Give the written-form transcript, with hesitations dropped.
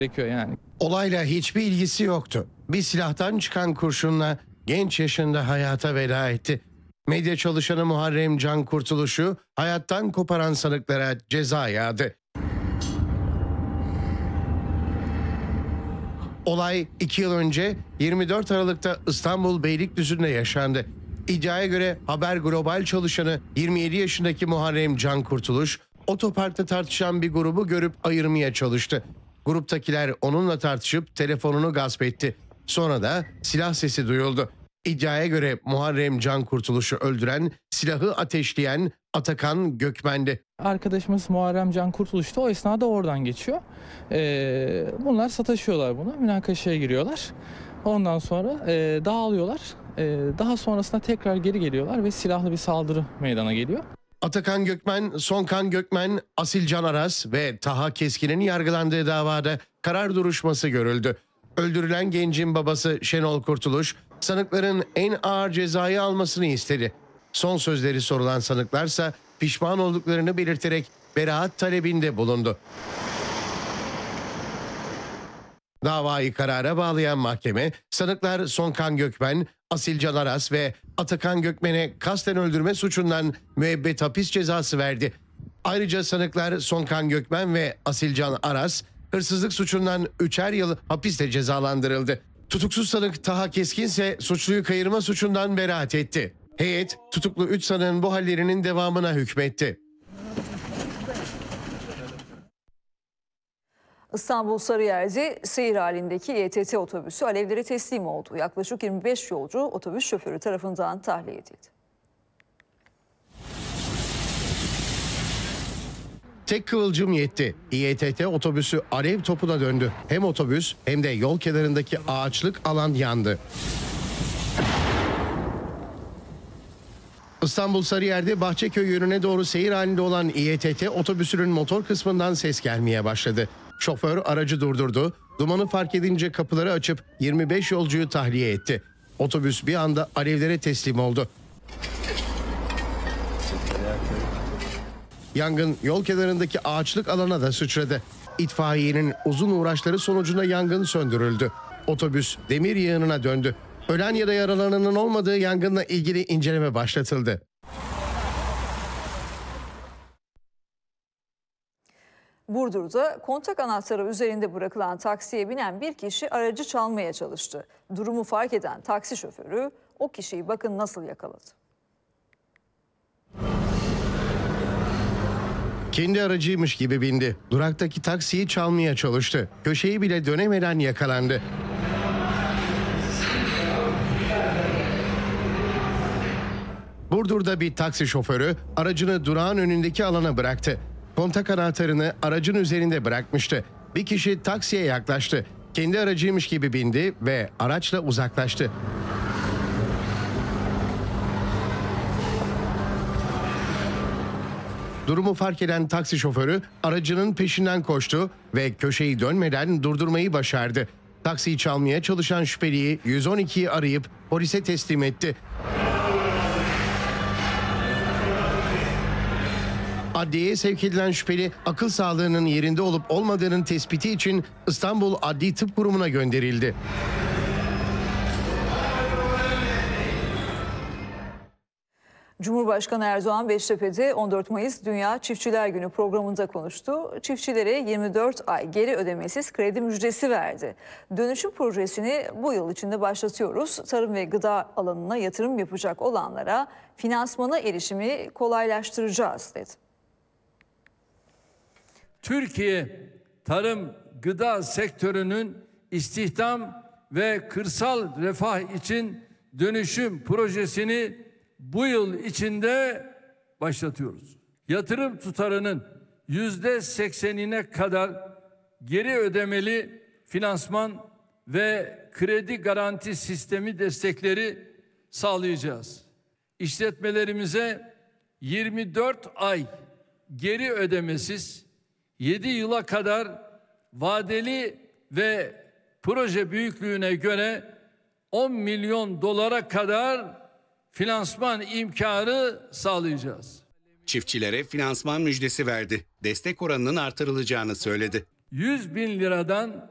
gerekiyor yani. Olayla hiçbir ilgisi yoktu. Bir silahtan çıkan kurşunla genç yaşında hayata veda etti. Medya çalışanı Muharrem Can Kurtuluş'u hayattan koparan sanıklara ceza yağdı. Olay 2 yıl önce 24 Aralık'ta İstanbul Beylikdüzü'nde yaşandı. İddiaya göre Haber Global çalışanı 27 yaşındaki Muharrem Can Kurtuluş, otoparkta tartışan bir grubu görüp ayırmaya çalıştı. Gruptakiler onunla tartışıp telefonunu gasp etti. Sonra da silah sesi duyuldu. İddiaya göre Muharrem Can Kurtuluş'u öldüren, silahı ateşleyen Atakan Gökmen'di. Arkadaşımız Muharrem Can Kurtuluş da o esnada oradan geçiyor. Bunlar sataşıyorlar buna. Münakaşaya giriyorlar. Ondan sonra dağılıyorlar. Daha sonrasında tekrar geri geliyorlar ve silahlı bir saldırı meydana geliyor. Atakan Gökmen, Sonkan Gökmen, Asilcan Aras ve Taha Keskin'in yargılandığı davada karar duruşması görüldü. Öldürülen gencin babası Şenol Kurtuluş, sanıkların en ağır cezayı almasını istedi. Son sözleri sorulan sanıklarsa pişman olduklarını belirterek beraat talebinde bulundu. Davayı karara bağlayan mahkeme, sanıklar Sonkan Gökmen, Asilcan Aras ve Atakan Gökmen'e kasten öldürme suçundan müebbet hapis cezası verdi. Ayrıca sanıklar Sonkan Gökmen ve Asilcan Aras, hırsızlık suçundan 3'er yıl hapisle cezalandırıldı. Tutuksuz sanık Taha Keskin ise suçluyu kayırma suçundan beraat etti. Heyet, tutuklu 3 sanığın bu hallerinin devamına hükmetti. İstanbul Sarıyer'de seyir halindeki İETT otobüsü alevlere teslim oldu. Yaklaşık 25 yolcu otobüs şoförü tarafından tahliye edildi. Tek kıvılcım yetti. İETT otobüsü alev topuna döndü. Hem otobüs hem de yol kenarındaki ağaçlık alan yandı. İstanbul Sarıyer'de Bahçeköy yönüne doğru seyir halinde olan İETT otobüsünün motor kısmından ses gelmeye başladı. Şoför aracı durdurdu. Dumanı fark edince kapıları açıp 25 yolcuyu tahliye etti. Otobüs bir anda alevlere teslim oldu. Yangın yol kenarındaki ağaçlık alana da sıçradı. İtfaiyenin uzun uğraşları sonucunda yangın söndürüldü. Otobüs demir yığınına döndü. Ölen ya da yaralananın olmadığı yangınla ilgili inceleme başlatıldı. Burdur'da kontak anahtarı üzerinde bırakılan taksiye binen bir kişi aracı çalmaya çalıştı. Durumu fark eden taksi şoförü o kişiyi bakın nasıl yakaladı. Kendi aracıymış gibi bindi. Duraktaki taksiyi çalmaya çalıştı. Köşeyi bile dönemeden yakalandı. Burdur'da bir taksi şoförü aracını durağın önündeki alana bıraktı. Kontak anahtarını aracın üzerinde bırakmıştı. Bir kişi taksiye yaklaştı. Kendi aracıymış gibi bindi ve araçla uzaklaştı. Durumu fark eden taksi şoförü aracının peşinden koştu ve köşeyi dönmeden durdurmayı başardı. Taksiyi çalmaya çalışan şüpheliyi 112'yi arayıp polise teslim etti. Adliyeye sevk edilen şüpheli akıl sağlığının yerinde olup olmadığının tespiti için İstanbul Adli Tıp Kurumu'na gönderildi. Cumhurbaşkanı Erdoğan Beştepe'de 14 Mayıs Dünya Çiftçiler Günü programında konuştu. Çiftçilere 24 ay geri ödemesiz kredi müjdesi verdi. Dönüşüm projesini bu yıl içinde başlatıyoruz. Tarım ve gıda alanına yatırım yapacak olanlara finansmana erişimi kolaylaştıracağız dedi. Türkiye tarım gıda sektörünün istihdam ve kırsal refah için dönüşüm projesini bu yıl içinde başlatıyoruz. Yatırım tutarının %80'ine kadar geri ödemeli finansman ve kredi garanti sistemi destekleri sağlayacağız. İşletmelerimize 24 ay geri ödemesiz 7 yıla kadar vadeli ve proje büyüklüğüne göre 10 milyon dolara kadar finansman imkanı sağlayacağız. Çiftçilere finansman müjdesi verdi. Destek oranının artırılacağını söyledi. 100 bin liradan